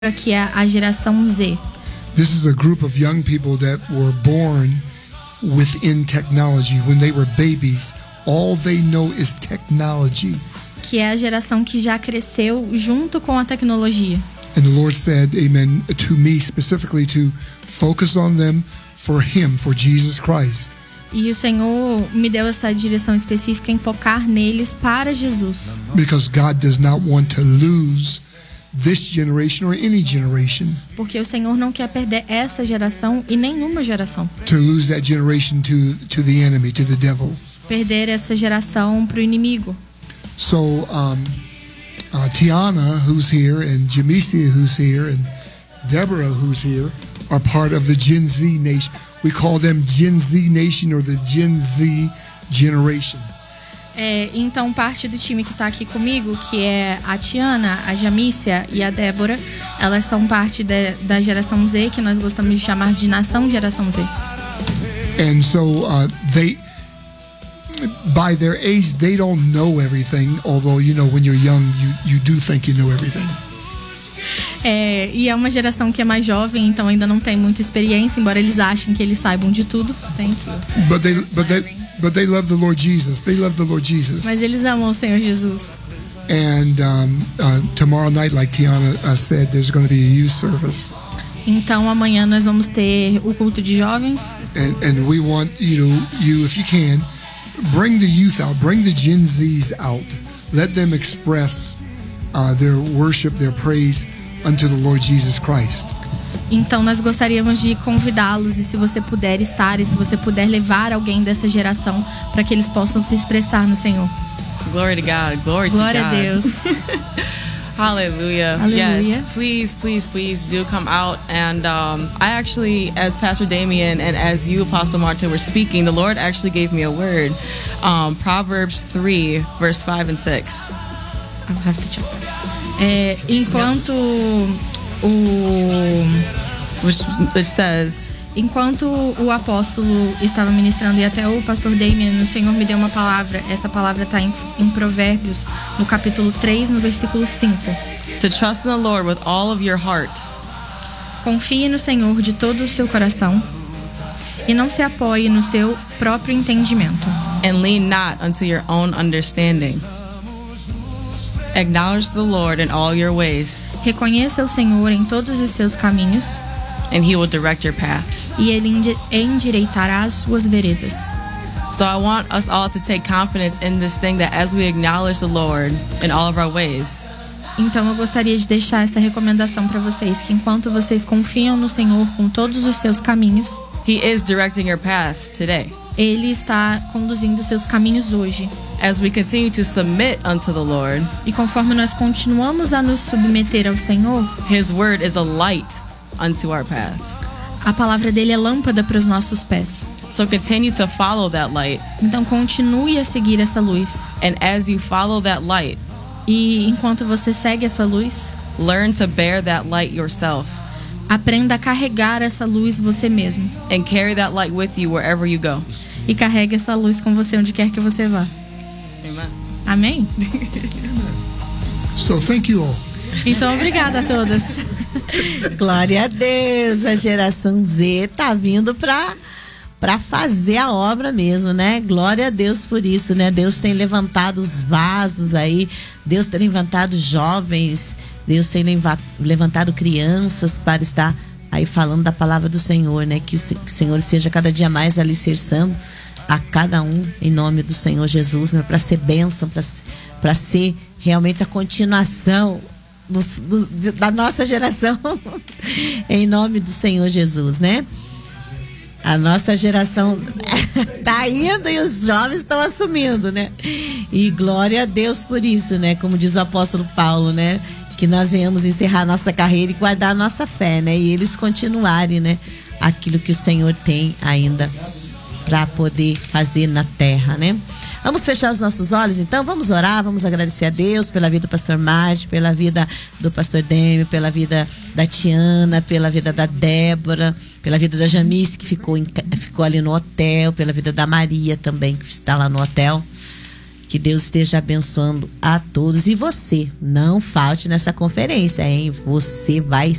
que é a geração Z. This is a group of young people that were born within technology. When they were babies, all they know is technology. Que é a geração que já cresceu junto com a tecnologia. And the Lord said, amen, to me specifically to focus on them for Him, for Jesus Christ. E o Senhor me deu essa direção específica em focar neles para Jesus. Because God does not want to lose this generation or any generation. Porque o Senhor não quer perder essa geração e nenhuma geração. To lose that generation to the enemy, to the devil. Perder essa geração para o inimigo. So, Tiana, who's here, and Jamisia, who's here, and Deborah, who's here, are part of the Gen Z nation. We call them Gen Z Nation or the Gen Z generation. Então, parte do time que está aqui comigo, que é a Tiana, a Jamícia e a Débora, elas são parte da geração Z, que nós gostamos de chamar de Nação Geração Z. And so they, by their age, they don't know everything. Although, you know, when you're young, you do think you know everything. E é uma geração que é mais jovem, então ainda não tem muita experiência, embora eles achem que eles saibam de tudo. Thank you. But they love the Lord Jesus. They love the Lord Jesus. Mas eles amam o Senhor Jesus. And tomorrow night, like Tiana said, there's going to be a youth service. Então amanhã nós vamos ter o culto de jovens. And we want you, if you can, bring the youth out, bring the Gen Zs out. Let them express their worship, their praise unto the Lord Jesus Christ. Então nós gostaríamos de convidá-los, e se você puder estar, e se você puder levar alguém dessa geração para que eles possam se expressar no Senhor. Glory to God. Glória a Deus. Hallelujah. Hallelujah. Yes, please do come out. And I actually, as Pastor Damien and as you, Apostle Marta, were speaking, the Lord actually gave me a word. Proverbs 3, verse 5 and 6. I'll have to check. Enquanto Which says, enquanto o apóstolo estava ministrando e até o pastor Damien, o Senhor me deu uma palavra. Essa palavra está em Provérbios, no capítulo 3, no versículo 5. to trust in the Lord with all of your heart. Confie no Senhor de todo o seu coração e não se apoie no seu próprio entendimento. And lean not unto your own understanding. Acknowledge the Lord in all your ways, Reconheça o Senhor em todos os seus caminhos and He will direct your paths. e Ele endireitará as suas veredas. So I want us all to take confidence in this thing, that as we acknowledge the Lord in all of our ways, Então eu gostaria de deixar essa recomendação para vocês, que enquanto vocês confiam no Senhor com todos os seus caminhos, He is directing your paths today. Ele está conduzindo os seus caminhos hoje. As we continue to submit unto the Lord, E conforme nós continuamos a nos submeter ao Senhor, His word is a light unto our paths. a palavra dele é lâmpada para os nossos pés. So continue to follow that light. Então continue a seguir essa luz. And as you follow that light, E enquanto você segue essa luz, learn to bear that light yourself aprenda a carregar essa luz você mesmo. and carry that light with you wherever you go. E carregue essa luz com você onde quer que você vá. Amen. Amém? So thank you all. Então obrigada a todas. Glória a Deus, a geração Z tá vindo para fazer a obra mesmo, né? Glória a Deus por isso, né? Deus tem levantado os vasos aí, Deus tem levantado jovens, Deus tem levantado crianças para estar aí falando da palavra do Senhor, né? Que o Senhor seja cada dia mais alicerçando a cada um em nome do Senhor Jesus, né? Para ser bênção, para ser realmente a continuação da nossa geração em nome do Senhor Jesus, né? A nossa geração tá indo e os jovens estão assumindo, né? E glória a Deus por isso, né? Como diz o apóstolo Paulo, né? Que nós venhamos encerrar nossa carreira e guardar a nossa fé, né? E eles continuarem, né? Aquilo que o Senhor tem ainda para poder fazer na terra, né? Vamos fechar os nossos olhos, então? Vamos orar, vamos agradecer a Deus pela vida do pastor Marte, pela vida do pastor Dêmio, pela vida da Tiana, pela vida da Débora, pela vida da Jamice, que ficou ali no hotel, pela vida da Maria também, que está lá no hotel. Que Deus esteja abençoando a todos. E você, não falte nessa conferência, hein? Você vai